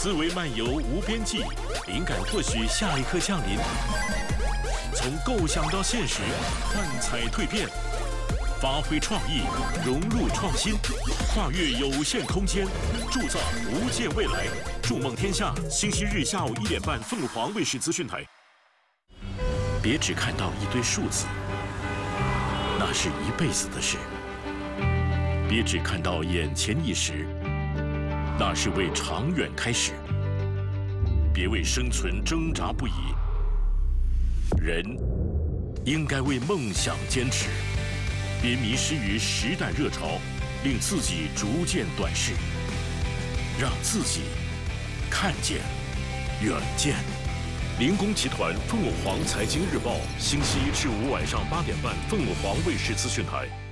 思维漫游无边际，灵感或许下一刻降临。从构想到现实，幻彩蜕变，发挥创意，融入创新，跨越有限空间，铸造无限未来。筑梦天下，星期日下午1点半，凤凰卫视资讯台。别只看到一堆数字，那是一辈子的事。别只看到眼前一时，那是为长远开始。别为生存挣扎不已，人应该为梦想坚持。别迷失于时代热潮，令自己逐渐短视，让自己看见远见。灵工集团凤凰财经日报，星期1至5晚上8点半，凤凰卫视资讯台。